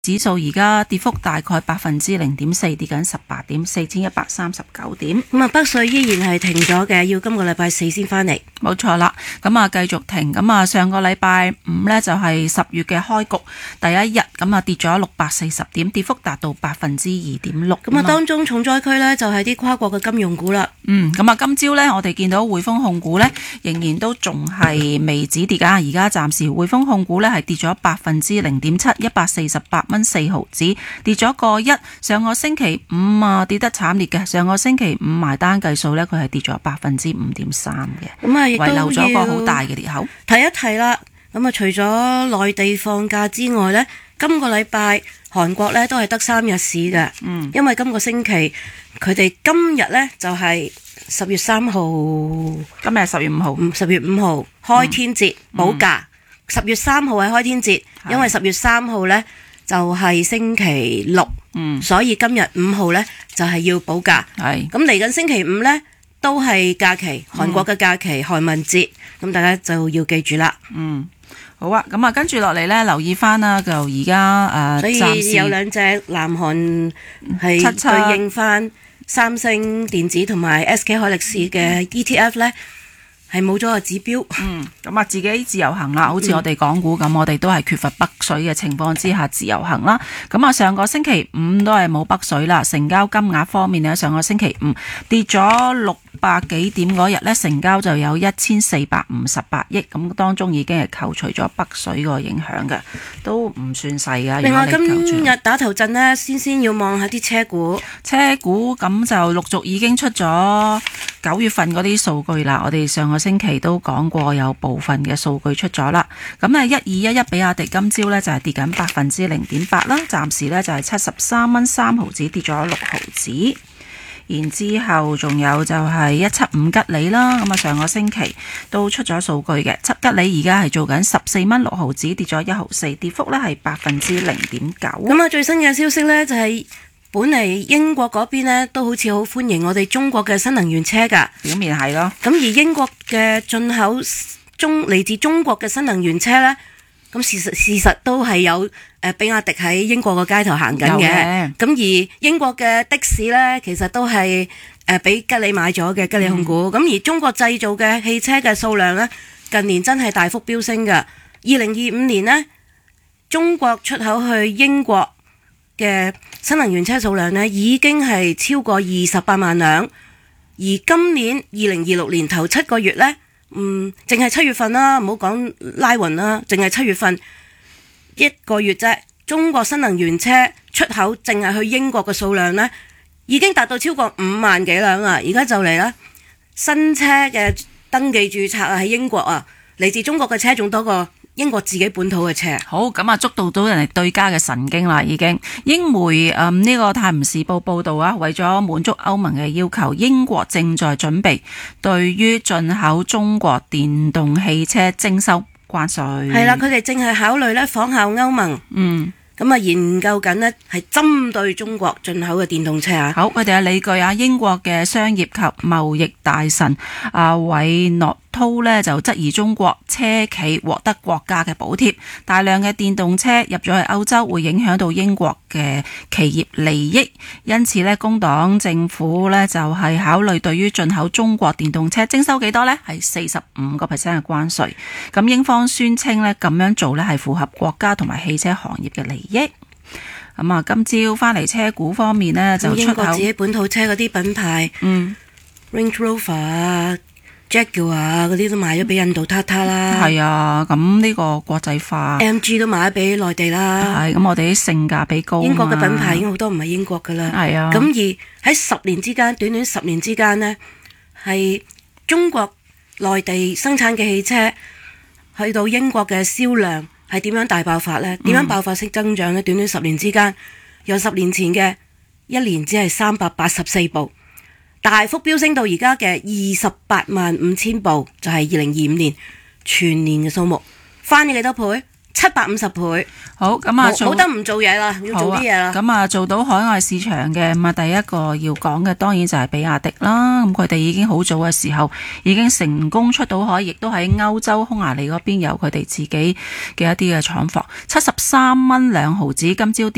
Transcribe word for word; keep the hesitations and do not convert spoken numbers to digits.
指數而家跌幅大概百分之零點四，跌緊十八點，四千一百三十九點。 咁啊，北水依然係停咗嘅，要今個禮拜四先返嚟。 冇錯啦，咁啊繼續停。咁啊上個禮拜五呢，就係十月嘅開局第一日，咁啊跌咗六百四十點，跌幅達到百分之二點六。 咁啊當中重災區呢，就係啲跨國嘅金融股啦。 嗯，咁啊今朝呢，我哋見到匯豐控股呢，仍然都仲係未止跌㗎。而家暫時匯豐控股呢，係跌咗百分之零點七，一百四十八蚊四毫子，跌咗個一。上個星期五啊跌得慘烈嘅，上個星期五埋單計數呢，佢係跌咗百分之五點三嘅。 咁啊亦都遺留咗個好大嘅裂口。 提一提啦，咁啊除咗內地放假之外呢，今個禮拜韓國呢都係得三日市嘅。嗯，因為今個星期佢哋今日呢就係十月三號， 今日係十月五號， 十月五號開天節補假。十月三號係開天節，因為十月三號呢就係星期六，嗯，所以今日五號呢就係要補假。係咁嚟緊星期五呢都係假期，韓國嘅假期，韓文節，咁大家就要記住啦。 嗯，好啊，咁啊跟住落嚟呢，留意翻啦，就而家誒， 所以有兩隻南韓係對應翻三星電子同埋 S K 海力士嘅 E T F 呢。係冇咗個指標， 嗯，咁啊自己自由行啦，好似我哋港股咁，嗯、我哋都係缺乏北水嘅情況之下自由行啦。咁啊上個星期五都係冇北水啦，成交金額方面呢，上個星期五跌咗六百幾點嗰日呢，成交就有一千四百五十八億，咁當中已經係扣除咗北水個影響嘅，都唔算細噶。 另外今日打頭陣呢，先先要望下啲車股， 車股咁就陸續已經出咗九月份嗰啲數據啦。我哋上個星期都講過有部分嘅數據出咗啦，咁啊一二一一比亞迪今朝呢就係跌緊百分之零點八啦，暫時呢就係七十三蚊三毫子，跌咗六毫子。然之後仲有就係一七五吉利啦，咁啊上個星期都出咗數據嘅，七吉利而家係做緊十四蚊六毫子，跌咗一毫四，跌幅呢係百分之零點九。 咁啊最新嘅消息呢就係、是。本嚟英國嗰邊呢都好似好歡迎我哋中國嘅新能源車㗎， 表面係咯。 咁而英國嘅進口中嚟自中國嘅新能源車呢，咁事實事實都係有誒、呃、比亞迪喺英國個街頭行緊嘅。咁而英國嘅的，的士呢，其實都係誒俾吉利買咗嘅吉利控股。咁、嗯、而中國製造嘅汽車嘅數量呢，近年真係大幅飆升㗎。二零二五年呢，中國出口去英國嘅新能源車數量呢已經係超過二十八萬輛，而今年二零二六年頭七個月呢，嗯，淨係七月份啦，唔好講拉勻啦，淨係七月份一個月啫，中國新能源車出口淨係去英國嘅數量呢已經達到超過五萬幾輛啊！而家就嚟啦，新車嘅登記註冊啊喺英國啊，嚟自中國嘅車仲多過英國自己本土嘅車。 好，咁啊捉到到人哋對家嘅神經啦，已經。英媒誒呢、嗯這個泰晤士報報道啊，為咗滿足歐盟嘅要求，英國正在準備對於進口中國電動汽車徵收關稅。 係啦，佢哋正係考慮咧仿效歐盟。嗯。咁啊，研究緊呢係針對中國進口嘅電動車啊。 好，佢哋嘅理據啊，英國嘅商業及貿易大臣阿韋諾濤呢就質疑中國車企獲得國家嘅補貼，大量嘅電動車入咗去歐洲會影響到英國嘅企業利益，因此呢，工黨政府呢就係考慮對於進口中國電動車徵收幾多呢？係四十五個 percent 嘅關稅。咁英方宣稱呢，咁樣做呢係符合國家同埋汽車行業嘅利益。咁啊，今朝翻嚟車股方面呢，就出口英國自己本土車嗰啲品牌，嗯 ，Range Rover 啊、Jaguar 啊嗰啲都賣咗俾印度 Tata 啦。係啊，咁呢個國際化 ，M G 都賣咗俾內地啦。 係，咁我哋啲性價比高。 英國嘅品牌已經好多唔係英國噶啦。係啊。咁而喺十年之間，短短十年之間呢，係中國內地生產嘅汽車去到英國嘅銷量。係點樣大爆發呢？點樣爆發式增長呢？短短十年之間，由十年前嘅一年只係三百八十四部，大幅飆升到而家嘅二十八萬五千部，就係二零二五年全年嘅數目，翻咗幾多倍？七百五十倍。 好，咁啊， 冇得唔做嘢啦，要做啲嘢啦。 咁啊，做到海外市場嘅，咁啊，第一個要講嘅當然就係比亞迪啦。咁佢哋已經好早嘅時候已經成功出到海，亦都喺歐洲匈牙利嗰邊有佢哋自己嘅一啲嘅廠房。七十三蚊兩毫子，今朝跌